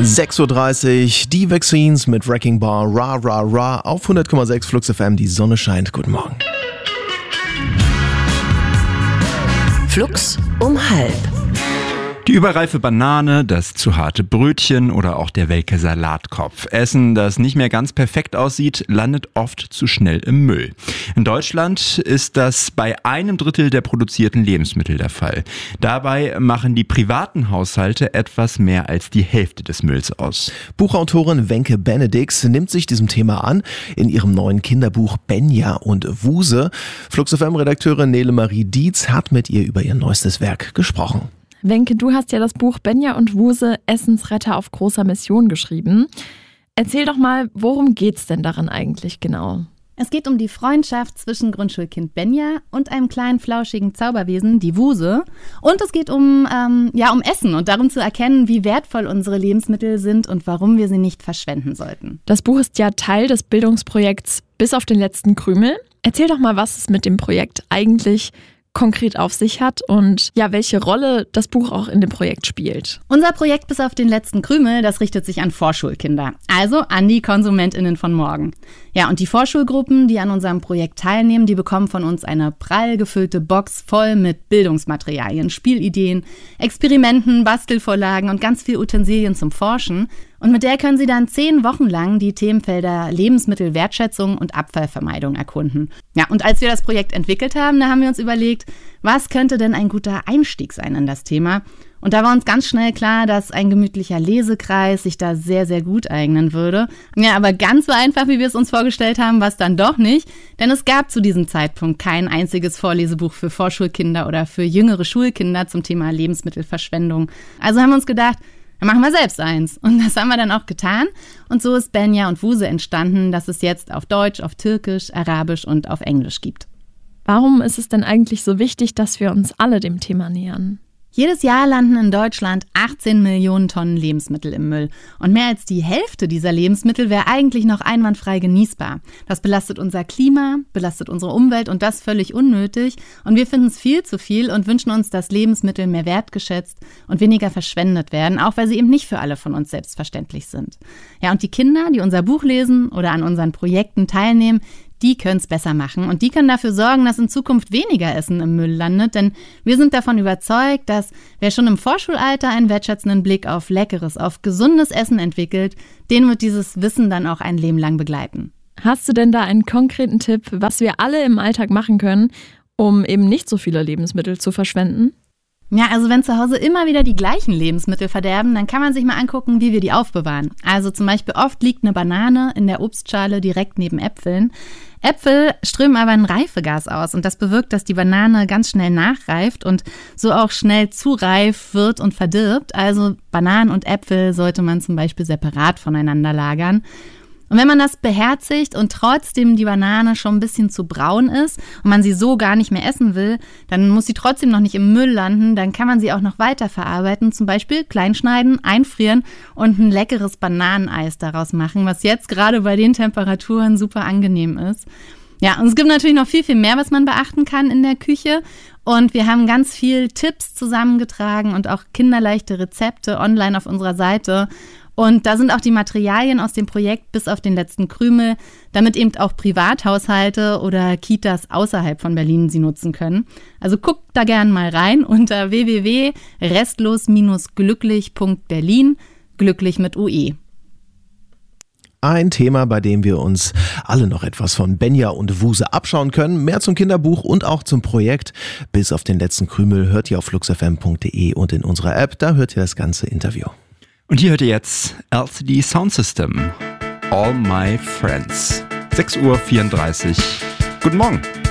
6.30 Uhr, die Vaccines mit Wrecking Ball, Ra Ra Ra auf 100,6 Flux FM, die Sonne scheint. Guten Morgen. Flux um 12:30. Die überreife Banane, das zu harte Brötchen oder auch der welke Salatkopf. Essen, das nicht mehr ganz perfekt aussieht, landet oft zu schnell im Müll. In Deutschland ist das bei 1/3 der produzierten Lebensmittel der Fall. Dabei machen die privaten Haushalte etwas mehr als die Hälfte des Mülls aus. Buchautorin Wenke Benedix nimmt sich diesem Thema an in ihrem neuen Kinderbuch Benja und Wuse. Flux FM-Redakteurin Nele Marie Dietz hat mit ihr über ihr neuestes Werk gesprochen. Wenke, du hast ja das Buch Benja und Wuse, Essensretter auf großer Mission geschrieben. Erzähl doch mal, worum geht's denn darin eigentlich genau? Es geht um die Freundschaft zwischen Grundschulkind Benja und einem kleinen flauschigen Zauberwesen, die Wuse. Und es geht um Essen und darum zu erkennen, wie wertvoll unsere Lebensmittel sind und warum wir sie nicht verschwenden sollten. Das Buch ist ja Teil des Bildungsprojekts Bis auf den letzten Krümel. Erzähl doch mal, was es mit dem Projekt eigentlich konkret auf sich hat und ja, welche Rolle das Buch auch in dem Projekt spielt. Unser Projekt Bis auf den letzten Krümel, das richtet sich an Vorschulkinder, also an die KonsumentInnen von morgen. Ja, und die Vorschulgruppen, die an unserem Projekt teilnehmen, die bekommen von uns eine prall gefüllte Box voll mit Bildungsmaterialien, Spielideen, Experimenten, Bastelvorlagen und ganz viel Utensilien zum Forschen. Und mit der können sie dann 10 Wochen lang die Themenfelder Lebensmittelwertschätzung und Abfallvermeidung erkunden. Ja, und als wir das Projekt entwickelt haben, da haben wir uns überlegt, was könnte denn ein guter Einstieg sein in das Thema? Und da war uns ganz schnell klar, dass ein gemütlicher Lesekreis sich da sehr, sehr gut eignen würde. Ja, aber ganz so einfach, wie wir es uns vorgestellt haben, war es dann doch nicht. Denn es gab zu diesem Zeitpunkt kein einziges Vorlesebuch für Vorschulkinder oder für jüngere Schulkinder zum Thema Lebensmittelverschwendung. Also haben wir uns gedacht, dann machen wir selbst eins. Und das haben wir dann auch getan. Und so ist Benja und Wuse entstanden, das es jetzt auf Deutsch, auf Türkisch, Arabisch und auf Englisch gibt. Warum ist es denn eigentlich so wichtig, dass wir uns alle dem Thema nähern? Jedes Jahr landen in Deutschland 18 Millionen Tonnen Lebensmittel im Müll. Und mehr als die Hälfte dieser Lebensmittel wäre eigentlich noch einwandfrei genießbar. Das belastet unser Klima, belastet unsere Umwelt und das völlig unnötig. Und wir finden es viel zu viel und wünschen uns, dass Lebensmittel mehr wertgeschätzt und weniger verschwendet werden, auch weil sie eben nicht für alle von uns selbstverständlich sind. Ja, und die Kinder, die unser Buch lesen oder an unseren Projekten teilnehmen, die können es besser machen und die können dafür sorgen, dass in Zukunft weniger Essen im Müll landet, denn wir sind davon überzeugt, dass wer schon im Vorschulalter einen wertschätzenden Blick auf leckeres, auf gesundes Essen entwickelt, den wird dieses Wissen dann auch ein Leben lang begleiten. Hast du denn da einen konkreten Tipp, was wir alle im Alltag machen können, um eben nicht so viele Lebensmittel zu verschwenden? Ja, also wenn zu Hause immer wieder die gleichen Lebensmittel verderben, dann kann man sich mal angucken, wie wir die aufbewahren. Also zum Beispiel oft liegt eine Banane in der Obstschale direkt neben Äpfeln. Äpfel strömen aber ein Reifegas aus und das bewirkt, dass die Banane ganz schnell nachreift und so auch schnell zu reif wird und verdirbt. Also Bananen und Äpfel sollte man zum Beispiel separat voneinander lagern. Und wenn man das beherzigt und trotzdem die Banane schon ein bisschen zu braun ist und man sie so gar nicht mehr essen will, dann muss sie trotzdem noch nicht im Müll landen, dann kann man sie auch noch weiterverarbeiten, zum Beispiel kleinschneiden, einfrieren und ein leckeres Bananeneis daraus machen, was jetzt gerade bei den Temperaturen super angenehm ist. Ja, und es gibt natürlich noch viel, viel mehr, was man beachten kann in der Küche. Und wir haben ganz viel Tipps zusammengetragen und auch kinderleichte Rezepte online auf unserer Seite. Und da sind auch die Materialien aus dem Projekt Bis auf den letzten Krümel, damit eben auch Privathaushalte oder Kitas außerhalb von Berlin sie nutzen können. Also guckt da gerne mal rein unter www.restlos-glücklich.berlin, glücklich mit UE. Ein Thema, bei dem wir uns alle noch etwas von Benja und Wuse abschauen können. Mehr zum Kinderbuch und auch zum Projekt Bis auf den letzten Krümel hört ihr auf fluxfm.de und in unserer App. Da hört ihr das ganze Interview. Und hier hört ihr jetzt LCD Soundsystem, All My Friends. 6.34 Uhr. Guten Morgen.